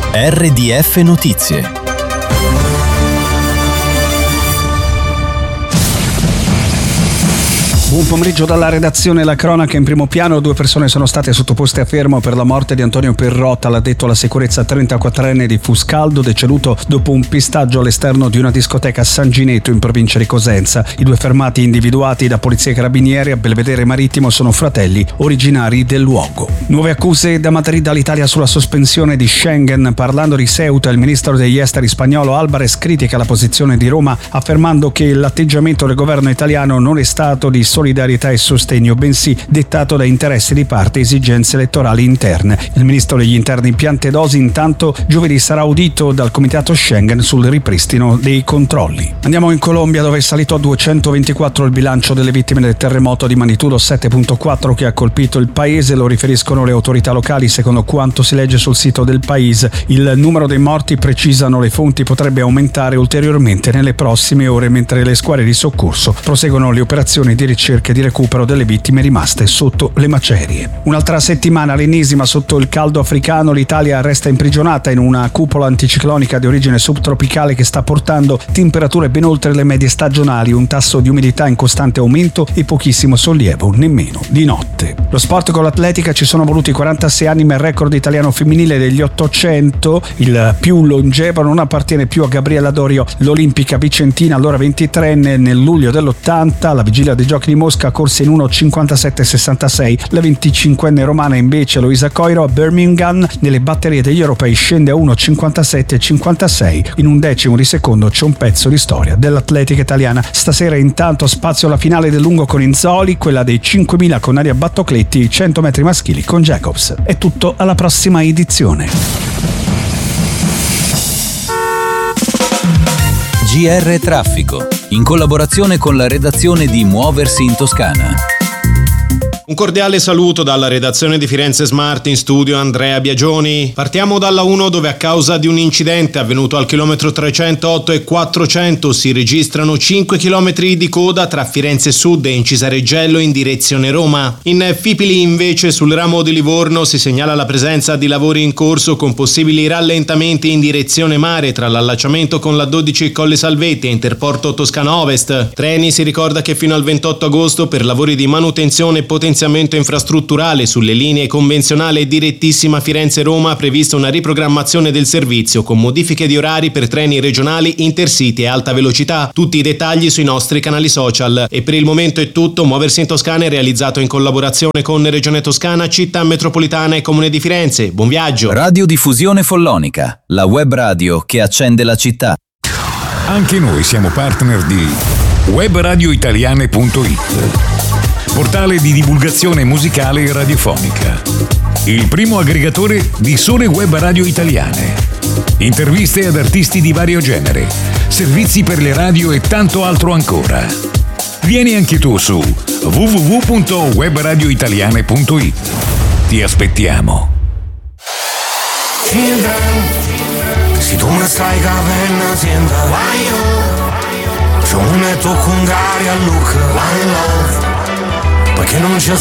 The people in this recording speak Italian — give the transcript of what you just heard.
RDF Notizie. Buon pomeriggio dalla redazione. La cronaca in primo piano. 2 persone sono state sottoposte a fermo per la morte di Antonio Perrotta, l'addetto alla sicurezza 34enne di Fuscaldo, deceduto dopo un pistaggio all'esterno di una discoteca a San Gineto in provincia di Cosenza. I 2 fermati, individuati da polizia e carabinieri a Belvedere Marittimo, sono fratelli originari del luogo. Nuove accuse da Madrid all'Italia sulla sospensione di Schengen. Parlando di Ceuta, il ministro degli esteri spagnolo Álvarez critica la posizione di Roma, affermando che l'atteggiamento del governo italiano non è stato di solidarietà e sostegno, bensì dettato da interessi di parte e esigenze elettorali interne. Il ministro degli interni Piantedosi intanto giovedì sarà udito dal comitato Schengen sul ripristino dei controlli. Andiamo in Colombia, dove è salito a 224 il bilancio delle vittime del terremoto di magnitudo 7.4 che ha colpito il paese. Lo riferiscono le autorità locali. Secondo quanto si legge sul sito del paese, il numero dei morti, precisano le fonti, potrebbe aumentare ulteriormente nelle prossime ore, mentre le squadre di soccorso proseguono le operazioni di ricerca e di recupero delle vittime rimaste sotto le macerie. Un'altra settimana, l'ennesima sotto il caldo africano. L'Italia resta imprigionata in una cupola anticiclonica di origine subtropicale che sta portando temperature ben oltre le medie stagionali, un tasso di umidità in costante aumento e pochissimo sollievo, nemmeno di notte. Lo sport con l'atletica. Ci sono voluti 46 anni, ma il record italiano femminile degli 800, il più longevo, non appartiene più a Gabriella Dorio, l'olimpica vicentina, allora 23enne. Nel luglio dell'80, alla vigilia dei giochi di Mosca, corse in 1:57,66. La 25enne romana invece, Luisa Coiro, a Birmingham nelle batterie degli europei scende a 1:57,56. In un decimo di secondo c'è un pezzo di storia dell'atletica italiana. Stasera intanto spazio alla finale del lungo con Inzoli, quella dei 5.000 con Aria Battocletti, i 100 metri maschili con Jacobs. È tutto, alla prossima edizione. GR Traffico, in collaborazione con la redazione di Muoversi in Toscana. Un cordiale saluto dalla redazione di Firenze Smart, in studio Andrea Biagioni. Partiamo dalla 1, dove a causa di un incidente avvenuto al chilometro 308 e 400 si registrano 5 chilometri di coda tra Firenze Sud e Incisareggello in direzione Roma. In Fipili invece, sul ramo di Livorno, si segnala la presenza di lavori in corso con possibili rallentamenti in direzione mare tra l'allacciamento con la 12 Colle Salvetti e Interporto Toscana Ovest. Treni, si ricorda che fino al 28 agosto per lavori di manutenzione e potenziamento infrastrutturale sulle linee convenzionale e direttissima Firenze-Roma ha previsto una riprogrammazione del servizio con modifiche di orari per treni regionali, intercity e alta velocità. Tutti i dettagli sui nostri canali social. E per il momento è tutto. Muoversi in Toscana è realizzato in collaborazione con Regione Toscana, Città Metropolitana e Comune di Firenze. Buon viaggio. Radiodiffusione Follonica, la web radio che accende la città. Anche noi siamo partner di webradioitaliane.it, portale di divulgazione musicale e radiofonica, il primo aggregatore di sole web radio italiane, interviste ad artisti di vario genere, servizi per le radio e tanto altro ancora. Vieni anche tu su www.webradioitaliane.it. Ti aspettiamo. Si tu me stai capendo siendo guaio, se non è tocco un cari a look, one love, perché non c'è